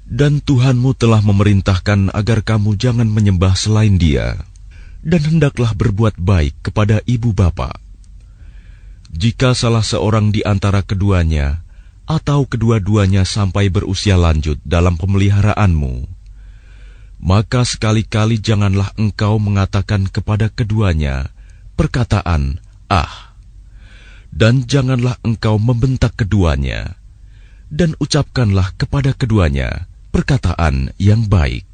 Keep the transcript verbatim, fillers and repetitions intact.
Dan Tuhanmu telah memerintahkan agar kamu jangan menyembah selain Dia, dan hendaklah berbuat baik kepada ibu bapa. Jika salah seorang di antara keduanya atau kedua-duanya sampai berusia lanjut dalam pemeliharaanmu, maka sekali-kali janganlah engkau mengatakan kepada keduanya perkataan "ah", dan janganlah engkau membentak keduanya, dan ucapkanlah kepada keduanya perkataan yang baik.